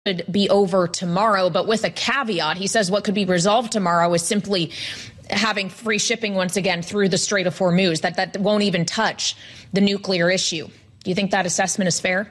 could be over tomorrow, but with a caveat. He says what could be resolved tomorrow is simply having free shipping once again through the Strait of Hormuz, that won't even touch the nuclear issue. Do you think that assessment is fair?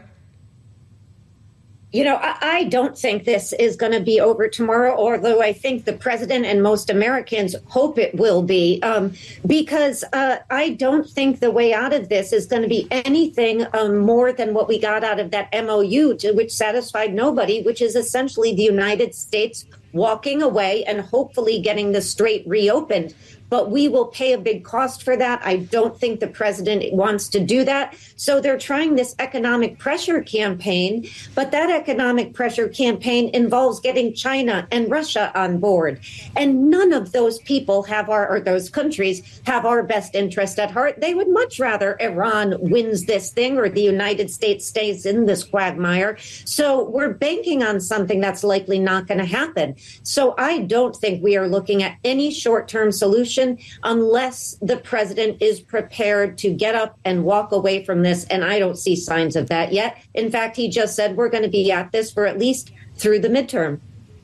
You know, I don't think this is going to be over tomorrow, although I think the president and most Americans hope it will be, because I don't think the way out of this is going to be anything more than what we got out of that MOU, which satisfied nobody, which is essentially the United States walking away and hopefully getting the strait reopened. But we will pay a big cost for that. I don't think the president wants to do that. So they're trying this economic pressure campaign, but that economic pressure campaign involves getting China and Russia on board. And none of those people those countries have our best interest at heart. They would much rather Iran wins this thing or the United States stays in this quagmire. So we're banking on something that's likely not going to happen. So I don't think we are looking at any short-term solution unless the president is prepared to get up and walk away from this. And I don't see signs of that yet. In fact, he just said we're going to be at this for at least through the midterm.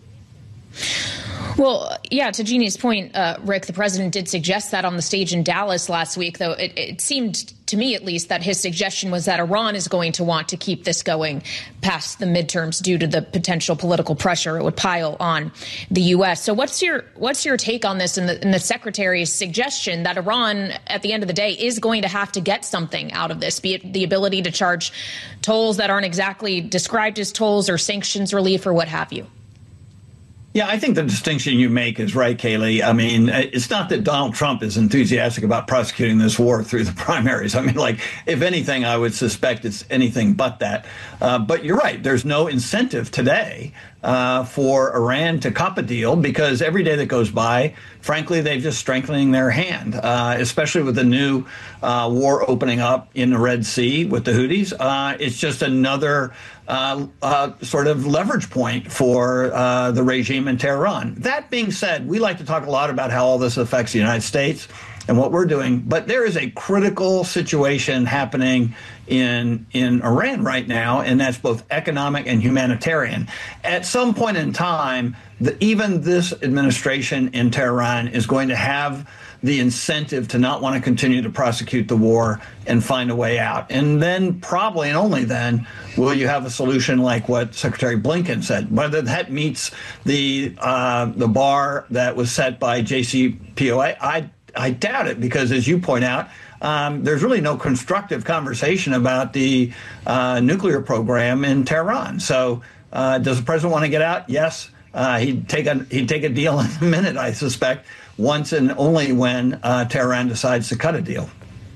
Well, yeah, to Jeannie's point, Rick, the president did suggest that on the stage in Dallas last week, though it seemed to me, at least, that his suggestion was that Iran is going to want to keep this going past the midterms due to the potential political pressure it would pile on the U.S. So what's your take on this and the secretary's suggestion that Iran, at the end of the day, is going to have to get something out of this, be it the ability to charge tolls that aren't exactly described as tolls or sanctions relief or what have you? Yeah, I think the distinction you make is right, Kayleigh. I mean, it's not that Donald Trump is enthusiastic about prosecuting this war through the primaries. I mean, like, if anything, I would suspect it's anything but that. But you're right. There's no incentive today for Iran to cut a deal because every day that goes by, frankly, they're just strengthening their hand, especially with the new war opening up in the Red Sea with the Houthis. It's just another sort of leverage point for the regime in Tehran. That being said, we like to talk a lot about how all this affects the United States and what we're doing, but there is a critical situation happening in Iran right now, and that's both economic and humanitarian. At some point in time, even this administration in Tehran is going to have the incentive to not want to continue to prosecute the war and find a way out. And then probably, and only then, will you have a solution like what Secretary Blinken said. Whether that meets the bar that was set by JCPOA, I doubt it, because as you point out, there's really no constructive conversation about the nuclear program in Tehran. So does the president want to get out? Yes. He'd take a deal in a minute, I suspect, once and only when Tehran decides to cut a deal.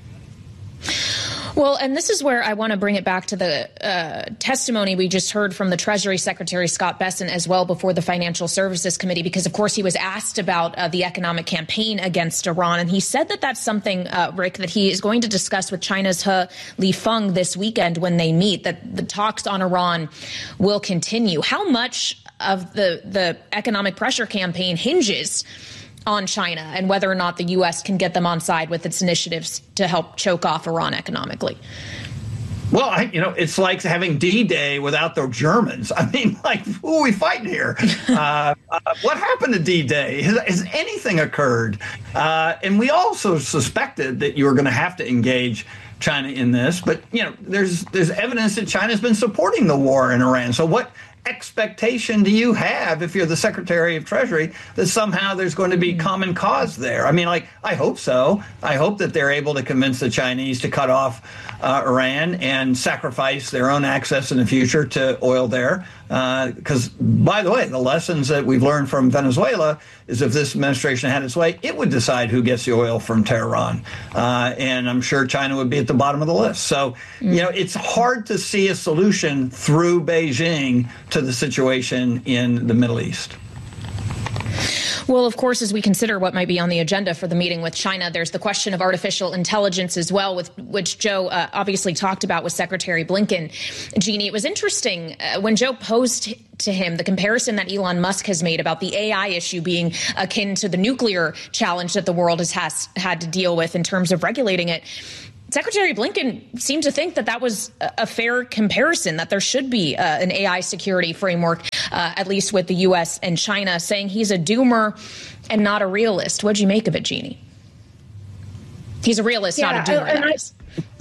Well, and this is where I want to bring it back to the testimony we just heard from the Treasury Secretary Scott Bessent as well before the Financial Services Committee, because, of course, he was asked about the economic campaign against Iran. And he said that that's something, Rick, that he is going to discuss with China's He Lifeng this weekend when they meet, that the talks on Iran will continue. How much of the economic pressure campaign hinges on China and whether or not the U.S. can get them on side with its initiatives to help choke off Iran economically? Well, it's like having D-Day without the Germans. I mean, like, who are we fighting here? What happened to D-Day? Has anything occurred? And we also suspected that you were going to have to engage China in this. But, there's evidence that China's been supporting the war in Iran. So what expectation do you have if you're the Secretary of Treasury that somehow there's going to be common cause there? I mean, like, I hope so. I hope that they're able to convince the Chinese to cut off Iran and sacrifice their own access in the future to oil there. Because, by the way, the lessons that we've learned from Venezuela is if this administration had its way, it would decide who gets the oil from Tehran. And I'm sure China would be at the bottom of the list. So, it's hard to see a solution through Beijing to the situation in the Middle East. Well, of course, as we consider what might be on the agenda for the meeting with China, there's the question of artificial intelligence as well, with which Joe obviously talked about with Secretary Blinken. Jeannie, it was interesting when Joe posed to him the comparison that Elon Musk has made about the AI issue being akin to the nuclear challenge that the world has had to deal with in terms of regulating it. Secretary Blinken seemed to think that that was a fair comparison, that there should be an AI security framework, at least with the U.S. and China, saying he's a doomer and not a realist. What'd you make of it, Jeannie? He's a realist, not a doomer.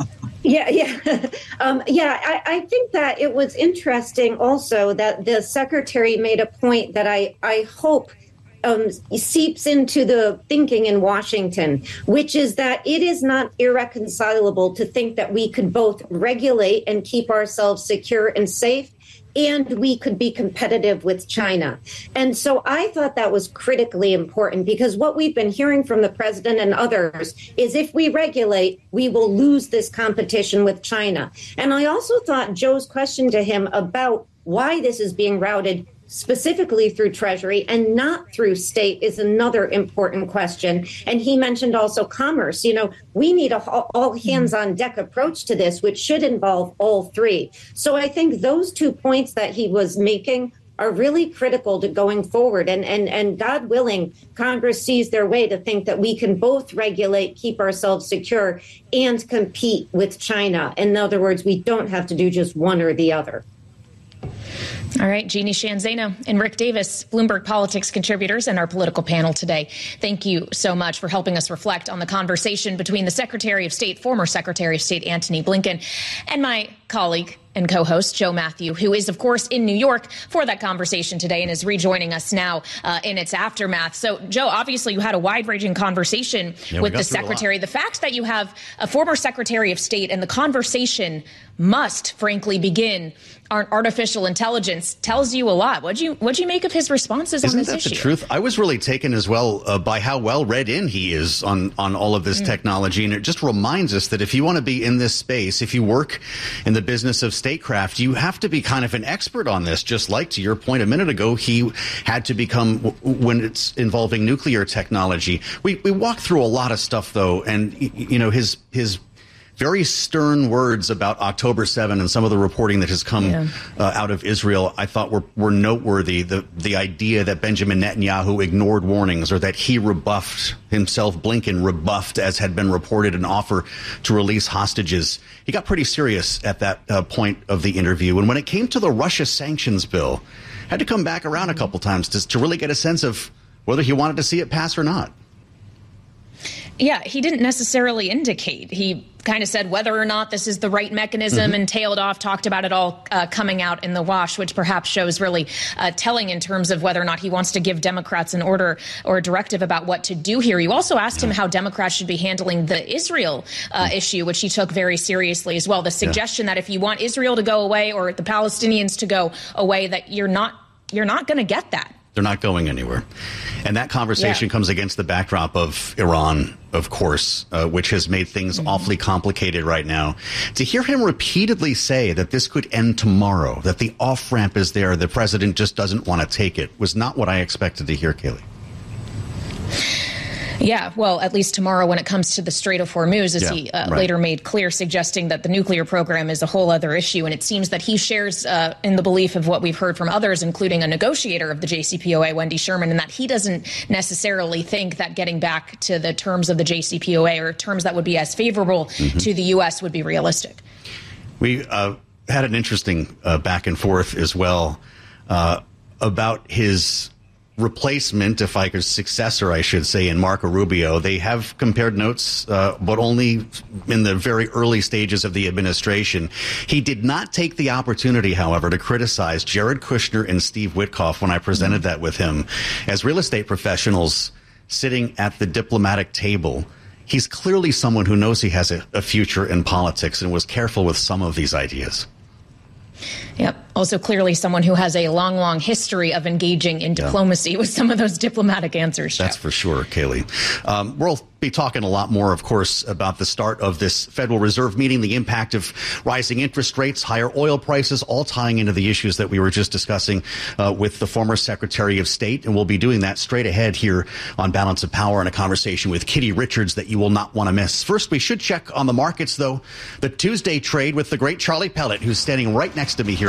I think that it was interesting also that the secretary made a point that I hope seeps into the thinking in Washington, which is that it is not irreconcilable to think that we could both regulate and keep ourselves secure and safe, and we could be competitive with China. And so I thought that was critically important, because what we've been hearing from the president and others is if we regulate, we will lose this competition with China. And I also thought Joe's question to him about why this is being routed specifically through Treasury and not through state is another important question. And he mentioned also commerce. You know, we need a all hands on deck approach to this, which should involve all three. So I think those 2 points that he was making are really critical to going forward. And God willing, Congress sees their way to think that we can both regulate, keep ourselves secure, and compete with China. In other words, we don't have to do just one or the other. All right, Jeannie Sheehan Zaino and Rick Davis, Bloomberg Politics contributors, and our political panel today. Thank you so much for helping us reflect on the conversation between the Secretary of State, former Secretary of State Antony Blinken, and my colleague and co-host Joe Matthew, who is, of course, in New York for that conversation today and is rejoining us now in its aftermath. So, Joe, obviously you had a wide-ranging conversation with the Secretary. The fact that you have a former Secretary of State and the conversation must, frankly, begin on artificial intelligence tells you a lot. What'd you make of his responses on this issue? Isn't that the truth? I was really taken as well by how well read in he is on all of this technology. And it just reminds us that if you want to be in this space, if you work in the business of statecraft, you have to be kind of an expert on this. Just like to your point a minute ago, he had to become when it's involving nuclear technology. We walked through a lot of stuff, though. And, you know, his very stern words about October 7 and some of the reporting that has come out of Israel, I thought were noteworthy. The idea that Benjamin Netanyahu ignored warnings, or that he rebuffed himself, Blinken rebuffed, as had been reported, an offer to release hostages. He got pretty serious at that point of the interview. And when it came to the Russia sanctions bill, had to come back around a couple times to really get a sense of whether he wanted to see it pass or not. Yeah, he didn't necessarily indicate. He kind of said whether or not this is the right mechanism and tailed off, talked about it all coming out in the wash, which perhaps shows really telling in terms of whether or not he wants to give Democrats an order or a directive about what to do here. You also asked him how Democrats should be handling the Israel issue, which he took very seriously as well. The suggestion that if you want Israel to go away or the Palestinians to go away, that you're not going to get that. They're not going anywhere. And that conversation comes against the backdrop of Iran, of course, which has made things awfully complicated right now. To hear him repeatedly say that this could end tomorrow, that the off-ramp is there, the president just doesn't want to take it, was not what I expected to hear, Kayleigh. Yeah, well, at least tomorrow when it comes to the Strait of Hormuz, as he later made clear, suggesting that the nuclear program is a whole other issue. And it seems that he shares in the belief of what we've heard from others, including a negotiator of the JCPOA, Wendy Sherman, and that he doesn't necessarily think that getting back to the terms of the JCPOA or terms that would be as favorable to the U.S. would be realistic. We had an interesting back and forth as well about his replacement, if I could, successor, I should say, in Marco Rubio. They have compared notes, but only in the very early stages of the administration. He did not take the opportunity, however, to criticize Jared Kushner and Steve Witkoff when I presented that with him. As real estate professionals sitting at the diplomatic table, he's clearly someone who knows he has a future in politics and was careful with some of these ideas. Yep. Also clearly someone who has a long, long history of engaging in diplomacy with some of those diplomatic answers. That's for sure, Kayleigh. We'll be talking a lot more, of course, about the start of this Federal Reserve meeting, the impact of rising interest rates, higher oil prices, all tying into the issues that we were just discussing with the former Secretary of State. And we'll be doing that straight ahead here on Balance of Power in a conversation with Kitty Richards that you will not want to miss. First, we should check on the markets, though. The Tuesday trade with the great Charlie Pellet, who's standing right next to me here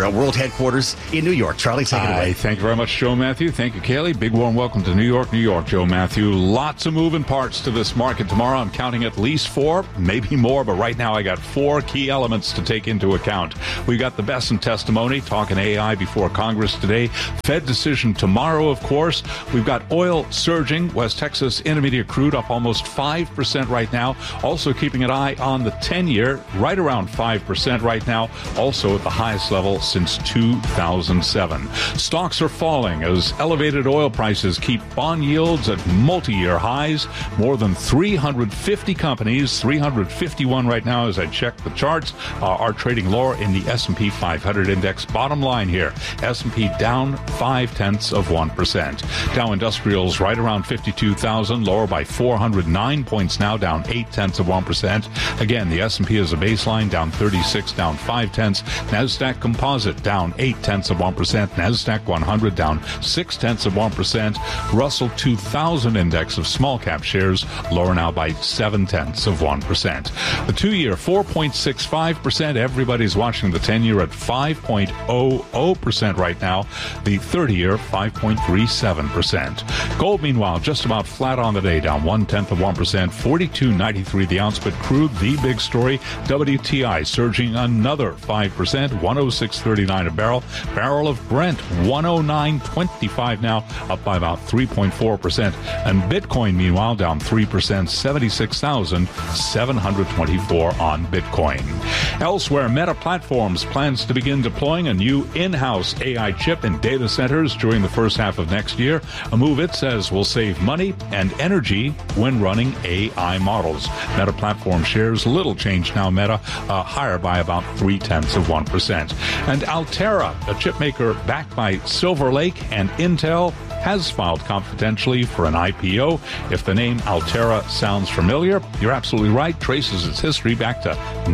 here at World Headquarters in New York. Charlie, take it away. Thank you very much, Joe Matthew. Thank you, Kaylee. Big warm welcome to New York, Joe Matthew. Lots of moving parts to this market tomorrow. I'm counting at least 4, maybe more, but right now I got 4 key elements to take into account. We got the Besson testimony, talking AI before Congress today. Fed decision tomorrow, of course. We've got oil surging. West Texas Intermediate crude up almost 5% right now. Also keeping an eye on the 10-year, right around 5% right now. Also at the highest level since 2007. Stocks are falling as elevated oil prices keep bond yields at multi-year highs. More than 350 companies, 351 right now as I check the charts, are trading lower in the S&P 500 index. Bottom line here, S&P down 0.5%. Dow Industrials right around 52,000, lower by 409 points now, down 0.8%. Again, the S&P is a baseline, down 36, down 0.5. NASDAQ Composite down 0.8%. NASDAQ 100 down 0.6%. Russell 2000 index of small cap shares lower now by 0.7%. The 2-year 4.65%. Everybody's watching the 10-year at 5.00% right now. The 30-year 5.37%. Gold, meanwhile, just about flat on the day, down 0.1%, 42.93 the ounce. But crude, the big story, WTI surging another 5%, 106.39 a barrel. Barrel of Brent 109.25 now, up by about 3.4%. And Bitcoin, meanwhile, down 3%, 76,724 on Bitcoin. Elsewhere, Meta Platforms plans to begin deploying a new in-house AI chip in data centers during the first half of next year, a move it says will save money and energy when running AI models. Meta Platform shares little change now. Meta higher by about 0.3%. And Altera, a chip maker backed by Silver Lake and Intel, has filed confidentially for an IPO. If the name Altera sounds familiar, you're absolutely right. Traces its history back to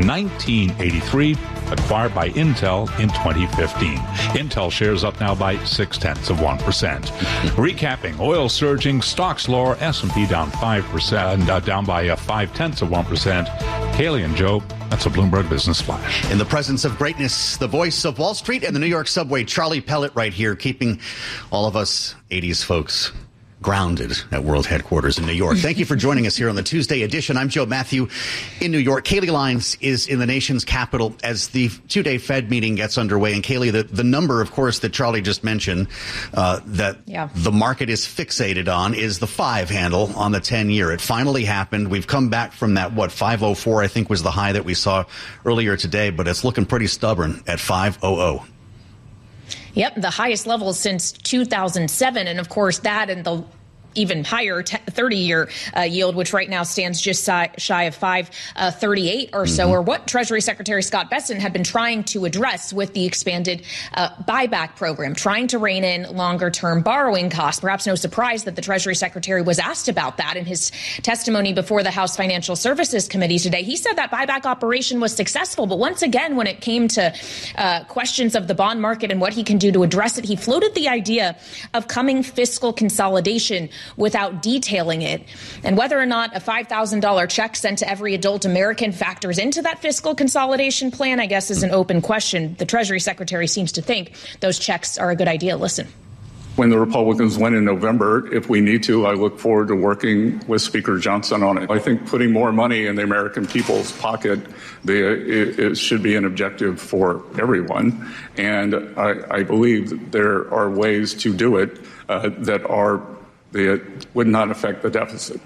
1983, acquired by Intel in 2015. Intel shares up now by 0.6%. Recapping, oil surging, stocks lower, S&P down 5%, down by 0.5%. Kaylee and Joe, that's a Bloomberg Business Flash. In the presence of greatness, the voice of Wall Street and the New York subway, Charlie Pellet right here, keeping all of us 80s folks grounded at World Headquarters in New York. Thank you for joining us here on the Tuesday edition. I'm Joe Matthew in New York. Kaylee Lyons is in the nation's capital as the 2-day Fed meeting gets underway. And Kaylee, the number, of course, that Charlie just mentioned that the market is fixated on is the 5 handle on the 10-year. It finally happened. We've come back from that, 504, I think was the high that we saw earlier today, but it's looking pretty stubborn at 500. Yep, the highest level since 2007. And of course, that and the even higher 30-year yield, which right now stands just shy of 5.38 or so, or what Treasury Secretary Scott Bessent had been trying to address with the expanded buyback program, trying to rein in longer-term borrowing costs. Perhaps no surprise that the Treasury Secretary was asked about that in his testimony before the House Financial Services Committee today. He said that buyback operation was successful, but once again, when it came to questions of the bond market and what he can do to address it, he floated the idea of coming fiscal consolidation without detailing it. And whether or not a $5,000 check sent to every adult American factors into that fiscal consolidation plan, I guess, is an open question. The Treasury Secretary seems to think those checks are a good idea. Listen. When the Republicans win in November, if we need to, I look forward to working with Speaker Johnson on it. I think putting more money in the American people's pocket it should be an objective for everyone. And I believe that there are ways to do it that would not affect the deficit.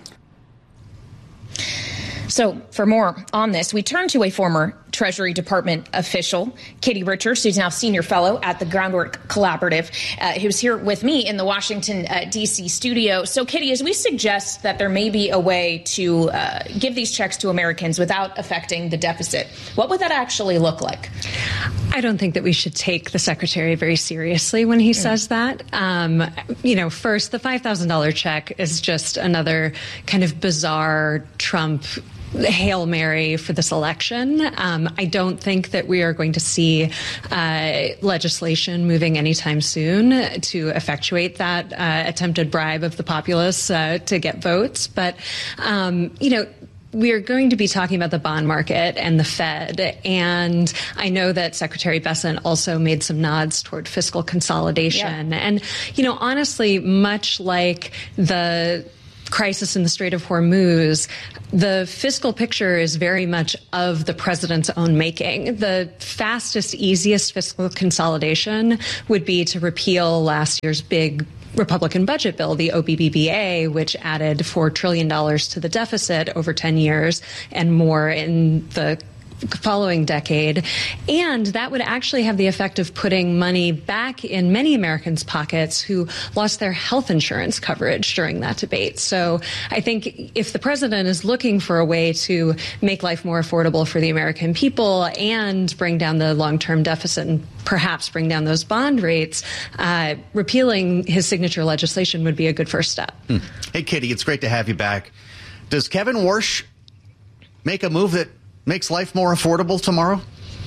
So for more on this, we turn to a former Treasury Department official, Katie Richards, who's now senior fellow at the Groundwork Collaborative, who's here with me in the Washington, D.C. studio. So, Katie, as we suggest that there may be a way to give these checks to Americans without affecting the deficit, what would that actually look like? I don't think that we should take the secretary very seriously when he says that. First, the $5,000 check is just another kind of bizarre Trump Hail Mary for this election. I don't think that we are going to see legislation moving anytime soon to effectuate that attempted bribe of the populace to get votes. But, we are going to be talking about the bond market and the Fed. And I know that Secretary Bessent also made some nods toward fiscal consolidation. Yeah. And, honestly, much like the crisis in the Strait of Hormuz, the fiscal picture is very much of the president's own making. The fastest, easiest fiscal consolidation would be to repeal last year's big Republican budget bill, the OBBBA, which added $4 trillion to the deficit over 10 years and more in the following decade. And that would actually have the effect of putting money back in many Americans' pockets who lost their health insurance coverage during that debate. So I think if the president is looking for a way to make life more affordable for the American people and bring down the long-term deficit and perhaps bring down those bond rates, repealing his signature legislation would be a good first step. Hey, Kitty, it's great to have you back. Does Kevin Warsh make a move that makes life more affordable tomorrow?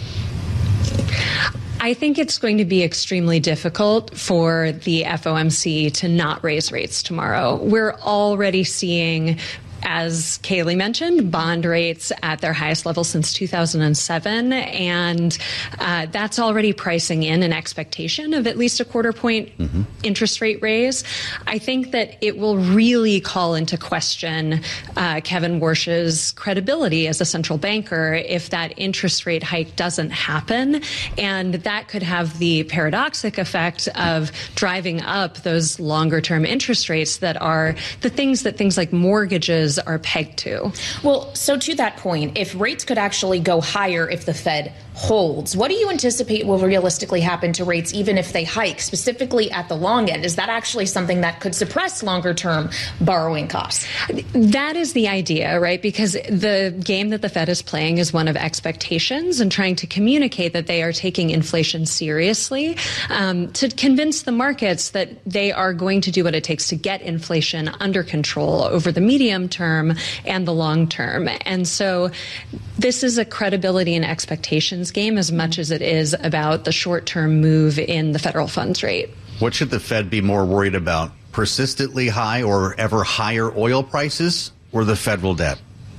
I think it's going to be extremely difficult for the FOMC to not raise rates tomorrow. We're already seeing, as Kayleigh mentioned, bond rates at their highest level since 2007, and that's already pricing in an expectation of at least a quarter-point interest rate raise. I think that it will really call into question Kevin Warsh's credibility as a central banker if that interest rate hike doesn't happen, and that could have the paradoxic effect of driving up those longer-term interest rates that are the things that things like mortgages are pegged to. Well, so to that point, if rates could actually go higher if the Fed holds, what do you anticipate will realistically happen to rates even if they hike, specifically at the long end? Is that actually something that could suppress longer-term borrowing costs? That is the idea, right? Because the game that the Fed is playing is one of expectations and trying to communicate that they are taking inflation seriously, to convince the markets that they are going to do what it takes to get inflation under control over the medium term and the long term. And so this is a credibility and expectations game as much as it is about the short-term move in the federal funds rate. What should the Fed be more worried about? Persistently high or ever higher oil prices or the federal debt?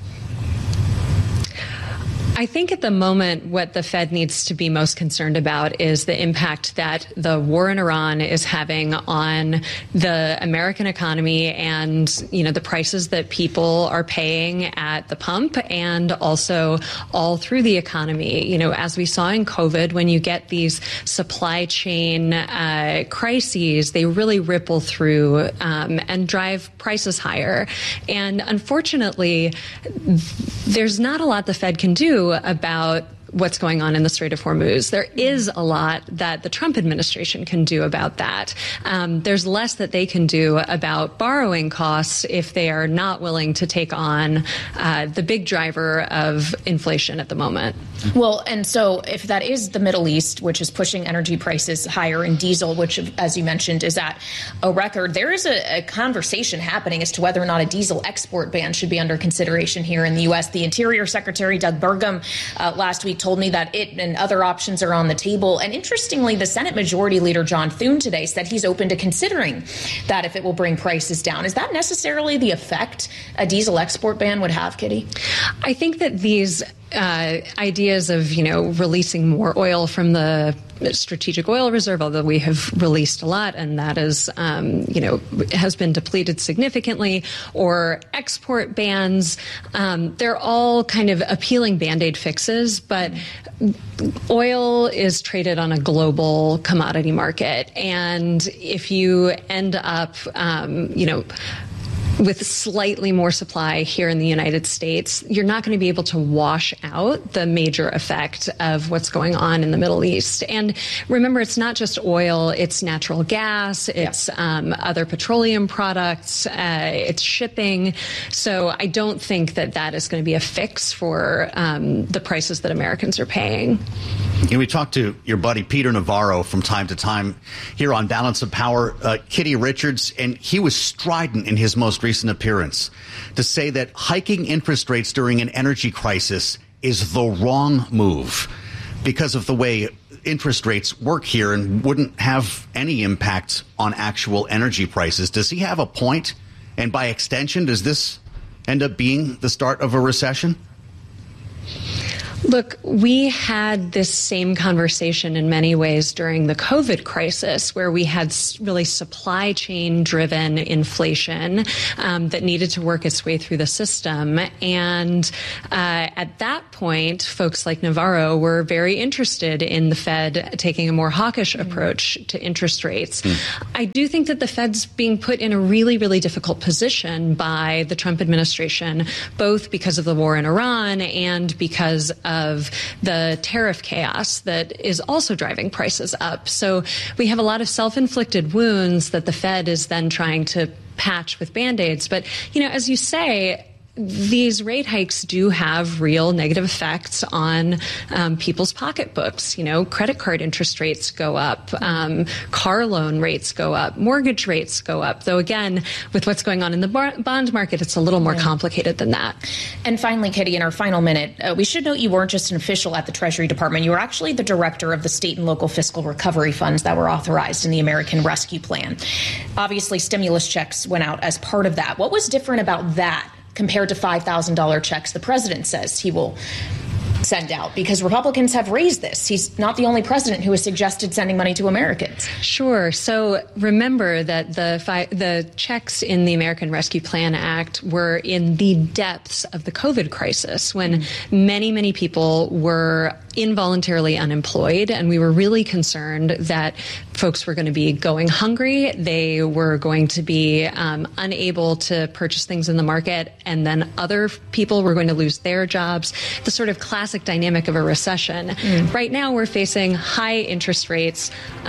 I think at the moment what the Fed needs to be most concerned about is the impact that the war in Iran is having on the American economy and, the prices that people are paying at the pump and also all through the economy. As we saw in COVID, when you get these supply chain crises, they really ripple through and drive prices higher. And unfortunately, there's not a lot the Fed can do about what's going on in the Strait of Hormuz. There is a lot that the Trump administration can do about that. There's less that they can do about borrowing costs if they are not willing to take on the big driver of inflation at the moment. Well, and so if that is the Middle East, which is pushing energy prices higher, and diesel, which, as you mentioned, is at a record, there is a conversation happening as to whether or not a diesel export ban should be under consideration here in the U.S. The Interior Secretary, Doug Burgum, last week told me that it and other options are on the table. And interestingly, the Senate Majority Leader John Thune today said he's open to considering that if it will bring prices down. Is that necessarily the effect a diesel export ban would have, Kitty? I think that these ideas of, releasing more oil from the strategic oil reserve, although we have released a lot and that is, has been depleted significantly, or export bans, they're all kind of appealing Band-Aid fixes, but oil is traded on a global commodity market. And if you end up, with slightly more supply here in the United States, you're not going to be able to wash out the major effect of what's going on in the Middle East. And remember, it's not just oil, it's natural gas, it's other petroleum products, it's shipping. So I don't think that that is going to be a fix for the prices that Americans are paying. We talk to your buddy Peter Navarro from time to time here on Balance of Power, Kitty Richards, and he was strident in his most recent appearance to say that hiking interest rates during an energy crisis is the wrong move because of the way interest rates work here and wouldn't have any impact on actual energy prices. Does he have a point? And by extension, does this end up being the start of a recession? Look, we had this same conversation in many ways during the COVID crisis, where we had really supply chain driven inflation that needed to work its way through the system. And at that point, folks like Navarro were very interested in the Fed taking a more hawkish approach to interest rates. I do think that the Fed's being put in a really, really difficult position by the Trump administration, both because of the war in Iran and because of the tariff chaos that is also driving prices up. So we have a lot of self-inflicted wounds that the Fed is then trying to patch with Band-Aids. But, as you say, these rate hikes do have real negative effects on people's pocketbooks. Credit card interest rates go up, car loan rates go up, mortgage rates go up. Though, again, with what's going on in the bond market, it's a little more complicated than that. And finally, Kitty, in our final minute, we should note you weren't just an official at the Treasury Department. You were actually the director of the state and local fiscal recovery funds that were authorized in the American Rescue Plan. Obviously, stimulus checks went out as part of that. What was different about that compared to $5,000 checks the president says he will send out? Because Republicans have raised this. He's not the only president who has suggested sending money to Americans. Sure. So remember that the checks in the American Rescue Plan Act were in the depths of the COVID crisis, when many, many people were involuntarily unemployed, and we were really concerned that folks were going to be going hungry. They were going to be unable to purchase things in the market, and then other people were going to lose their jobs. The sort of classic dynamic of a recession. Right now, we're facing high interest rates,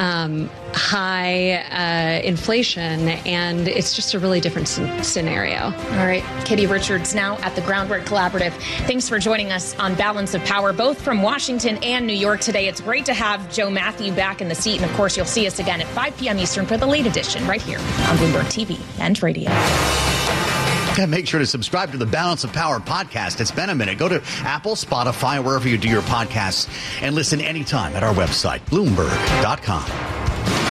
high inflation, and it's just a really different scenario. All right. Kitty Richards now at the Groundwork Collaborative. Thanks for joining us on Balance of Power, both from Washington and New York today. It's great to have Joe Matthew back in the seat. And of course, you'll see us again at 5 p.m. Eastern for the late edition right here on Bloomberg TV and radio. Make sure to subscribe to the Balance of Power podcast. It's been a minute. Go to Apple, Spotify, wherever you do your podcasts, and listen anytime at our website, Bloomberg.com.